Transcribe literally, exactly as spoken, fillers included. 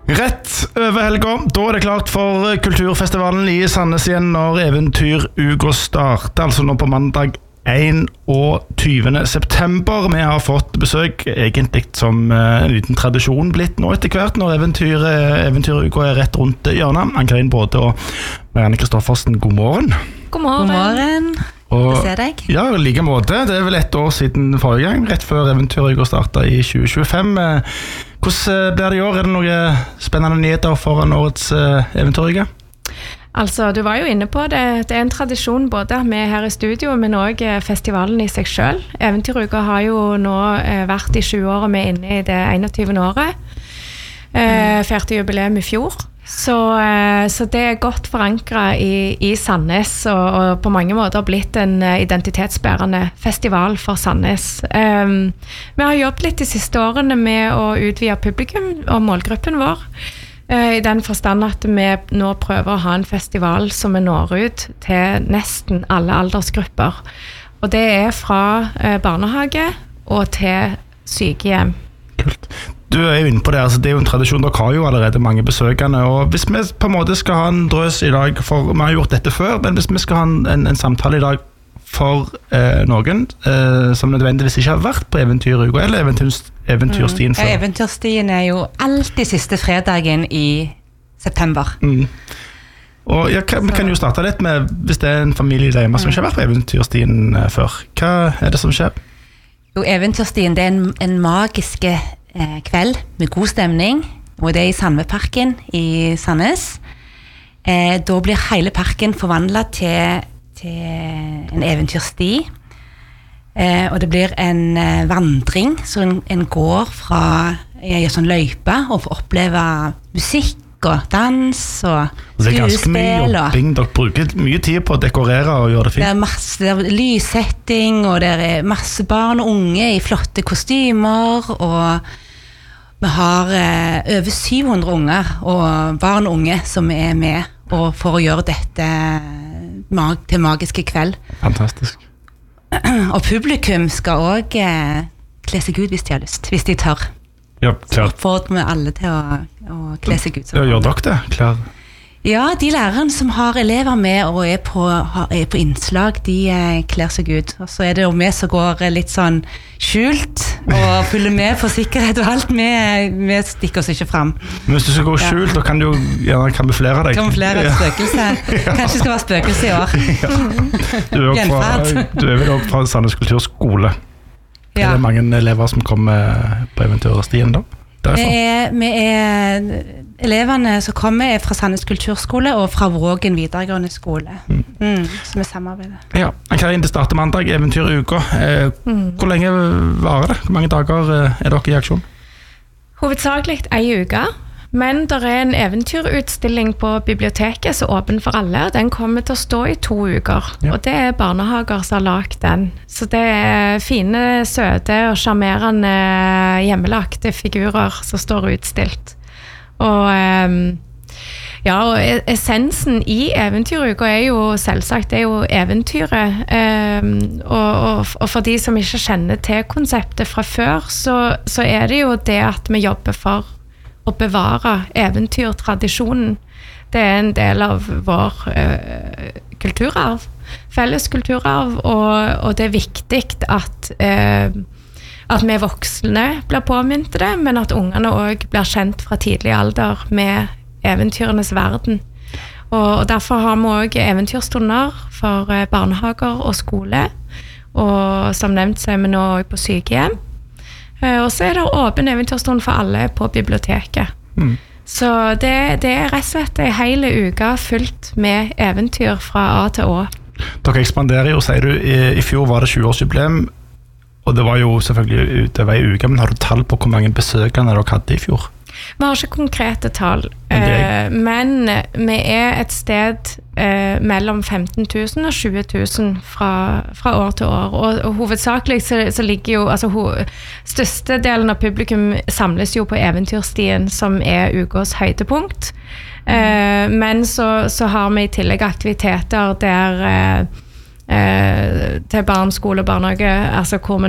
Rett over helga, da er det klart for kulturfestivalen i Sandnes igjen når eventyruka starter, altså nå på mandag einogtyvende september. Vi har fått besøk, egentlig som en liten tradisjon blitt nå etter hvert, når eventyr, eventyruka er rett rundt hjørnet. Ann-Karin Både og Marianne Kristoffersen, god morgen. God morgen. God morgen. Og, se deg. Ja, like måte. Det er vel ett år siden forrige gang, rett før eventyruka startet i tjue tjuefem. Hvordan blir det i år? Er det noen spennende nyheter foran årets eventyruke? Altså, du var jo inne på det. Det er en tradisjon både med her i studio, men også festivalen i seg selv. Eventyruka har jo nå vært i tjue år, og vi er inne i det einogtyvende året. Eh, Færte jubileum i fjor. Så, så det er godt forankret i, i Sandnes, og, og på mange måter blitt en identitetsbærende festival for Sandnes. Um, vi har jobbet litt de siste årene med å utvide publikum og målgruppen vår, uh, i den forstand at vi nå prøver å ha en festival som vi når ut til nesten alle aldersgrupper. Og det er fra uh, barnehage og til sykehjem. Kult. Du er jo inne på det, altså det er jo en tradisjon, dere har jo allerede mange besøkende, og hvis vi på en måte skal ha en drøs i dag, for vi har gjort dette før, men hvis vi skal ha en, en, en samtale i dag for eh, noen eh, som nødvendigvis ikke har vært på eventyruka, eller eventyr, eventyrstien før. Ja, eventyrstien er jo alltid siste fredagen i september. Mm. Og ja, kan, vi kan jo starte litt med, hvis det er en familie hjemme som ikke har vært på eventyrstien eh, før, hva er det som skjer? Jo, eventyrstien, det er en, en magiske eh, kveld med god stemning, og det er i Sandveparken i Sandnes. Eh, da blir hele parken forvandlet til, til en eventyrsti, eh, og det blir en eh, vandring, så en, en går fra en sånn løype og får oppleve musikk, og dans og skuespill. Det er ganske mye jobbing. Dere bruker mye tid på å dekorere og gjøre det fint. Det er masse det er lyssetting, og det er masse barn og unge i flotte kostymer, og vi har eh, over syv hundre unger og barn og unge som er med og for å gjøre dette mag til magiske kveld. Fantastisk. Og publikum skal også eh, kle seg ut hvis de har lyst, hvis de tør. Ja, klart. Får vi alle til å, å kle seg ut. Ja, gjør dere det? Klar. Ja, de lærerne som har elever med og er på, er på innslag, de eh, kler seg ut. Og så er det jo vi som går litt sånn skjult og følger med for sikkerhet og alt. Vi, vi stikker oss ikke frem. Men hvis du skal gå skjult, ja. Da kan du jo gjerne kamuflere deg. Kamuflere et spøkelse. Ja. Kanskje det skal være spøkelse i år. Ja. Du er jo fra, du er vel også fra Sandnes kulturskole. Ja. Er det mange elever som kommer på eventyrstien da? Vi er, vi er elevene som kommer er fra Sandnes kulturskole og fra Vågen videregående skole, mm. Mm, som er samarbeidet. Ja, Ann-Karin, det starter mandag, eventyruka. Eh, mm. Hvor lenge varer det? Hvor mange dager er dere i aksjon? Hovedsakelig en uke, men det er en eventyrutstilling på biblioteket som er åpen for alle, og den kommer til å stå i to uker. Ja. Og det er barnehager som har lagt den. Så det er fine, søte og charmerende hjemmelagte figurer som står utstilt. Og, ja, og essensen i eventyruka er jo selvsagt, det er jo eventyret. Og, og, og for de som ikke kjenner til konseptet fra før, så, så er det jo det at vi jobber for å bevare eventyrtradisjonen. Det er en del av vår uh, kulturarv, felles kulturarv, og, og det er viktig at, uh, at vi voksne blir påminnet det, men at ungene også blir kjent fra tidlig alder med eventyrenes verden. Og, og derfor har vi også eventyrstunder for uh, barnehager og skole, og som nevnt så er vi nå også på sykehjem. Og så er det åpen eventyrstund for alle på biblioteket. Mm. Så det, det er rett og slett en hele uke fullt med eventyr fra A til Å. Dere ekspanderer jo, sier du. I, i fjor var det tjue-årsjubileum, og det var jo selvfølgelig utover en uke, men har du tall på hvor mange besøkende dere hadde i fjor? Vi har ikke konkrete tall, eh, men vi er et sted eh, mellom femten tusen og tjue tusen fra, fra år til år. Og, og hovedsakelig så, så ligger jo, altså ho, største delen av publikum samles jo på eventyrstien, som er ukas høydepunkt. Eh, men så, så har vi i tillegg aktiviteter der eh, eh, til barn, skole og barnehage, altså hvor vi